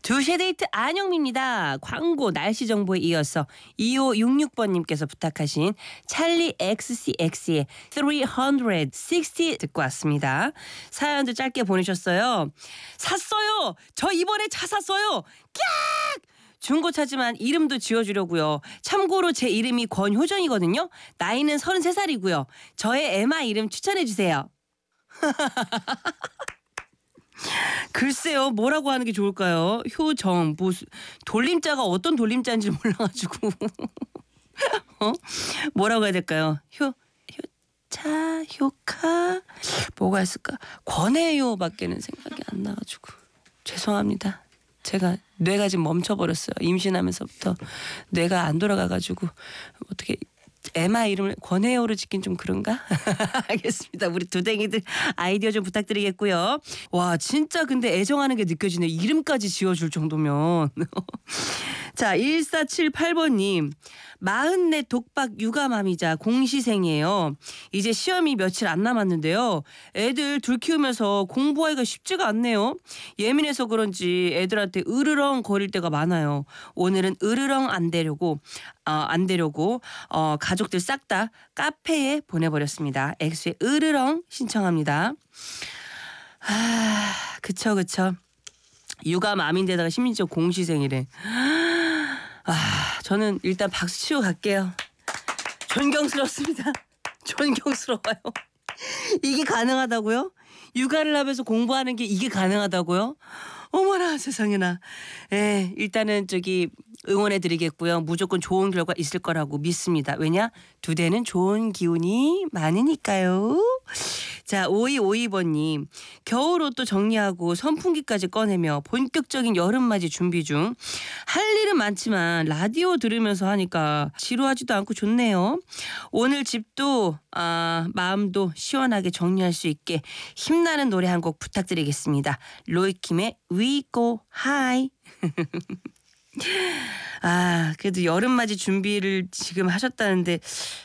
2시에 데이트 안영미입니다. 광고 날씨 정보에 이어서 2566번님께서 부탁하신 찰리 XCX의 360 듣고 왔습니다. 사연도 짧게 보내셨어요. 샀어요. 저 이번에 차 샀어요. 깍! 중고차지만 이름도 지어주려고요. 참고로 제 이름이 권효정이거든요. 나이는 33살이고요. 저의 에마 이름 추천해주세요. 글쎄요, 뭐라고 하는 게 좋을까요? 효정, 돌림자가 어떤 돌림자인지 몰라가지고. 뭐라고 해야 될까요? 효차, 효카, 뭐가 있을까? 권해요밖에는 생각이 안 나가지고. 죄송합니다. 제가 뇌가 지금 멈춰버렸어요. 임신하면서부터 뇌가 안 돌아가가지고 어떻게 에마 이름을 권해요로 짓긴 좀 그런가? 알겠습니다. 우리 두댕이들 아이디어 좀 부탁드리겠고요. 와 진짜 근데 애정하는 게 느껴지네. 이름까지 지어줄 정도면. 자 1478번님 44 독박 육아맘이자 공시생이에요. 이제 시험이 며칠 안 남았는데요. 애들 둘 키우면서 공부하기가 쉽지가 않네요. 예민해서 그런지 애들한테 으르렁 거릴 때가 많아요. 오늘은 으르렁 안 되려고 가족들 싹 다 카페에 보내버렸습니다. 엑소의 으르렁 신청합니다. 그쵸. 육아맘인데다가 심지어 공시생이래. 저는 일단 박수 치고 갈게요. 존경스럽습니다. 존경스러워요. 이게 가능하다고요? 육아를 하면서 공부하는 게 이게 가능하다고요? 어머나 세상에나. 일단은 응원해드리겠고요. 무조건 좋은 결과 있을 거라고 믿습니다. 왜냐? 두 대는 좋은 기운이 많으니까요. 자 5252번님 겨울 옷도 정리하고 선풍기까지 꺼내며 본격적인 여름맞이 준비 중. 할 일은 많지만 라디오 들으면서 하니까 지루하지도 않고 좋네요. 오늘 집도 마음도 시원하게 정리할 수 있게 힘나는 노래 한 곡 부탁드리겠습니다. 로이킴의 We Go High. 그래도 여름맞이 준비를 지금 하셨다는데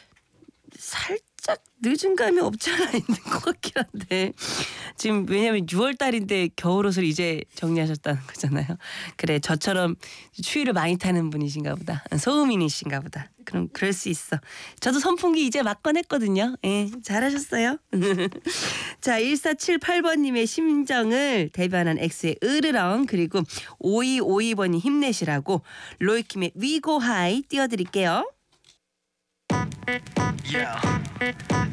살짝 늦은 감이 없지 않아 있는 것 같긴 한데 지금 왜냐면 6월달인데 겨울옷을 이제 정리하셨다는 거잖아요. 그래 저처럼 추위를 많이 타는 분이신가 보다. 소음인이신가 보다. 그럼 그럴 수 있어. 저도 선풍기 이제 막 꺼냈거든요. 잘하셨어요. 자 1478번님의 심정을 대변한 엑스의 으르렁 그리고 5252번이 힘내시라고 로이킴의 We Go High 띄워드릴게요. Yeah.